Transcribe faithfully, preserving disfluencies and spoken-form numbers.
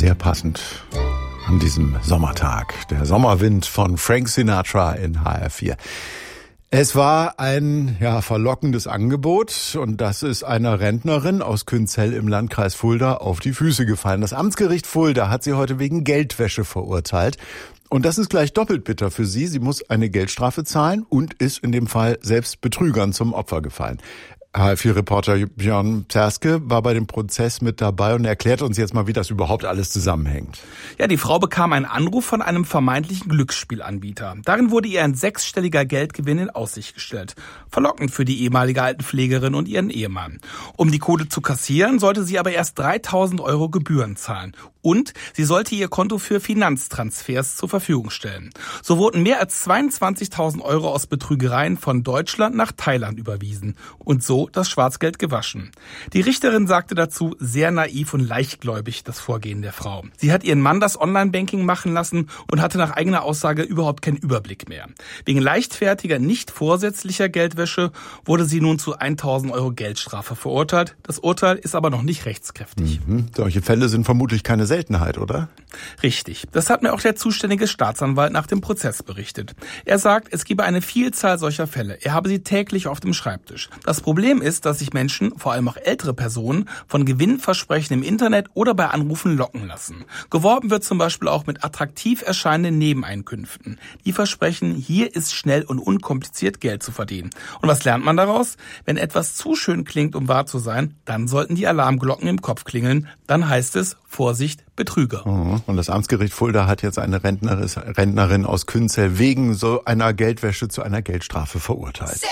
Sehr passend an diesem Sommertag. Der Sommerwind von Frank Sinatra in H R vier. Es war ein ja verlockendes Angebot und das ist einer Rentnerin aus Künzell im Landkreis Fulda auf die Füße gefallen. Das Amtsgericht Fulda hat sie heute wegen Geldwäsche verurteilt. Und das ist gleich doppelt bitter für sie. Sie muss eine Geldstrafe zahlen und ist in dem Fall selbst Betrügern zum Opfer gefallen. H R vier-Reporter Björn Zerske war bei dem Prozess mit dabei und erklärt uns jetzt mal, wie das überhaupt alles zusammenhängt. Ja, die Frau bekam einen Anruf von einem vermeintlichen Glücksspielanbieter. Darin wurde ihr ein sechsstelliger Geldgewinn in Aussicht gestellt. Verlockend für die ehemalige Altenpflegerin und ihren Ehemann. Um die Kohle zu kassieren, sollte sie aber erst dreitausend Euro Gebühren zahlen. Und sie sollte ihr Konto für Finanztransfers zur Verfügung stellen. So wurden mehr als zweiundzwanzigtausend Euro aus Betrügereien von Deutschland nach Thailand überwiesen. Und so das Schwarzgeld gewaschen. Die Richterin sagte dazu, sehr naiv und leichtgläubig das Vorgehen der Frau. Sie hat ihren Mann das Online-Banking machen lassen und hatte nach eigener Aussage überhaupt keinen Überblick mehr. Wegen leichtfertiger, nicht vorsätzlicher Geldwäsche wurde sie nun zu tausend Euro Geldstrafe verurteilt. Das Urteil ist aber noch nicht rechtskräftig. Mhm. Solche Fälle sind vermutlich keine Seltenheit, oder? Richtig. Das hat mir auch der zuständige Staatsanwalt nach dem Prozess berichtet. Er sagt, es gebe eine Vielzahl solcher Fälle. Er habe sie täglich auf dem Schreibtisch. Das Problem ist, dass sich Menschen, vor allem auch ältere Personen, von Gewinnversprechen im Internet oder bei Anrufen locken lassen. Geworben wird zum Beispiel auch mit attraktiv erscheinenden Nebeneinkünften. Die versprechen, hier ist schnell und unkompliziert Geld zu verdienen. Und was lernt man daraus? Wenn etwas zu schön klingt, um wahr zu sein, dann sollten die Alarmglocken im Kopf klingeln. Dann heißt es, Vorsicht, Betrüger. Und das Amtsgericht Fulda hat jetzt eine Rentnerin aus Künzell wegen so einer Geldwäsche zu einer Geldstrafe verurteilt.